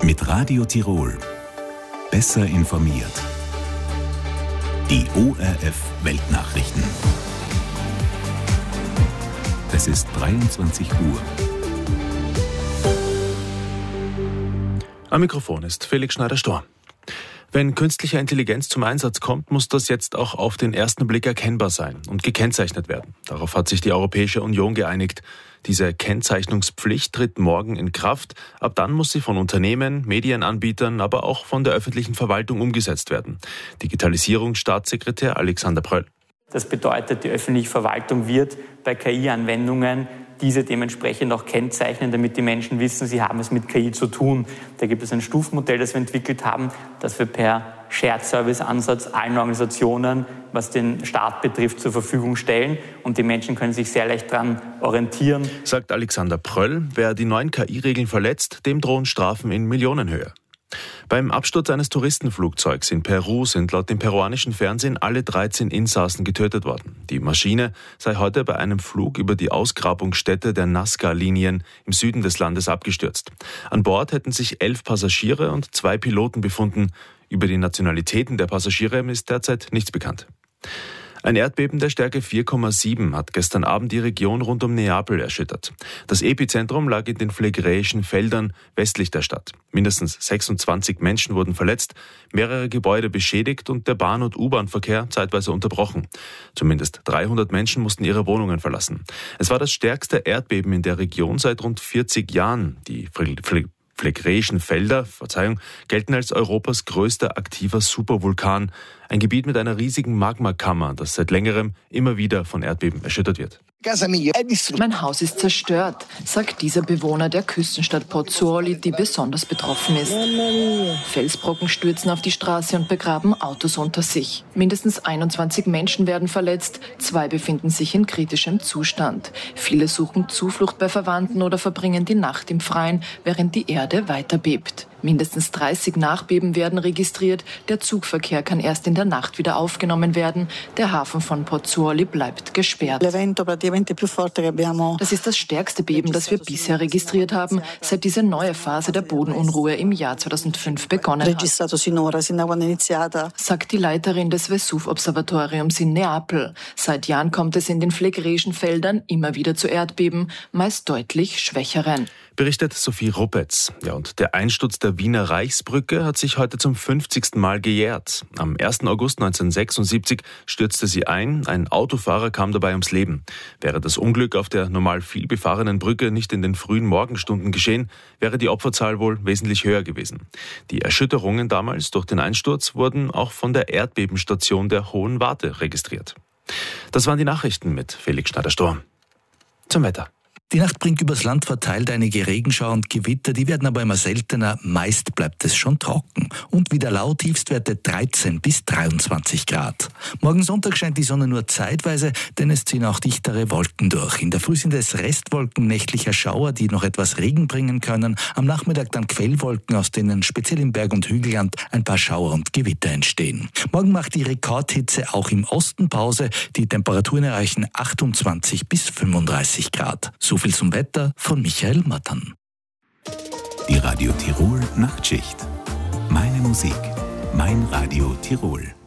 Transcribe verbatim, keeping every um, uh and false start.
Mit Radio Tirol. Besser informiert. Die O R F Weltnachrichten. Es ist dreiundzwanzig Uhr. Am Mikrofon ist Felix Schneider-Storr. Wenn künstliche Intelligenz zum Einsatz kommt, muss das jetzt auch auf den ersten Blick erkennbar sein und gekennzeichnet werden. Darauf hat sich die Europäische Union geeinigt. Diese Kennzeichnungspflicht tritt morgen in Kraft. Ab dann muss sie von Unternehmen, Medienanbietern, aber auch von der öffentlichen Verwaltung umgesetzt werden. Digitalisierungsstaatssekretär Alexander Pröll. Das bedeutet, die öffentliche Verwaltung wird bei K I-Anwendungen diese dementsprechend auch kennzeichnen, damit die Menschen wissen, sie haben es mit K I zu tun. Da gibt es ein Stufenmodell, das wir entwickelt haben, das wir per Shared-Service-Ansatz allen Organisationen, was den Staat betrifft, zur Verfügung stellen. Und die Menschen können sich sehr leicht daran orientieren. Sagt Alexander Pröll, wer die neuen K I-Regeln verletzt, dem drohen Strafen in Millionenhöhe. Beim Absturz eines Touristenflugzeugs in Peru sind laut dem peruanischen Fernsehen alle dreizehn Insassen getötet worden. Die Maschine sei heute bei einem Flug über die Ausgrabungsstätte der Nazca-Linien im Süden des Landes abgestürzt. An Bord hätten sich elf Passagiere und zwei Piloten befunden. Über die Nationalitäten der Passagiere ist derzeit nichts bekannt. Ein Erdbeben der Stärke vier Komma sieben hat gestern Abend die Region rund um Neapel erschüttert. Das Epizentrum lag in den phlegräischen Feldern westlich der Stadt. Mindestens sechsundzwanzig Menschen wurden verletzt, mehrere Gebäude beschädigt und der Bahn- und U-Bahn-Verkehr zeitweise unterbrochen. Zumindest dreihundert Menschen mussten ihre Wohnungen verlassen. Es war das stärkste Erdbeben in der Region seit rund vierzig Jahren. Die Phlegräischen Phlegräischen Felder, Verzeihung, gelten als Europas größter aktiver Supervulkan. Ein Gebiet mit einer riesigen Magmakammer, das seit längerem immer wieder von Erdbeben erschüttert wird. Mein Haus ist zerstört, sagt dieser Bewohner der Küstenstadt Pozzuoli, die besonders betroffen ist. Felsbrocken stürzen auf die Straße und begraben Autos unter sich. Mindestens einundzwanzig Menschen werden verletzt, zwei befinden sich in kritischem Zustand. Viele suchen Zuflucht bei Verwandten oder verbringen die Nacht im Freien, während die Erde weiter bebt. Mindestens dreißig Nachbeben werden registriert. Der Zugverkehr kann erst in der Nacht wieder aufgenommen werden. Der Hafen von Pozzuoli bleibt gesperrt. Das ist das stärkste Beben, das wir bisher registriert haben, seit diese neue Phase der Bodenunruhe im Jahr zweitausendfünf begonnen hat, sagt die Leiterin des Vesuv-Observatoriums in Neapel. Seit Jahren kommt es in den phlegräischen Feldern immer wieder zu Erdbeben, meist deutlich schwächeren. Berichtet Sophie Ruppetz. Ja, und der Einsturz der Wiener Reichsbrücke hat sich heute zum fünfzigsten Mal gejährt. Am ersten August neunzehnhundertsechsundsiebzig stürzte sie ein. Ein Autofahrer kam dabei ums Leben. Wäre das Unglück auf der normal viel befahrenen Brücke nicht in den frühen Morgenstunden geschehen, wäre die Opferzahl wohl wesentlich höher gewesen. Die Erschütterungen damals durch den Einsturz wurden auch von der Erdbebenstation der Hohen Warte registriert. Das waren die Nachrichten mit Felix Schneider-Storr. Zum Wetter. Die Nacht bringt übers Land verteilt einige Regenschauer und Gewitter, die werden aber immer seltener, meist bleibt es schon trocken. Und wieder laut, Tiefstwerte dreizehn bis dreiundzwanzig Grad. Morgen Sonntag scheint die Sonne nur zeitweise, denn es ziehen auch dichtere Wolken durch. In der Früh sind es Restwolken nächtlicher Schauer, die noch etwas Regen bringen können. Am Nachmittag dann Quellwolken, aus denen speziell im Berg- und Hügelland ein paar Schauer und Gewitter entstehen. Morgen macht die Rekordhitze auch im Osten Pause. Die Temperaturen erreichen achtundzwanzig bis fünfunddreißig Grad. So viel zum Wetter von Michael Mattern. Die Radio Tirol Nachtschicht. Meine Musik, mein Radio Tirol.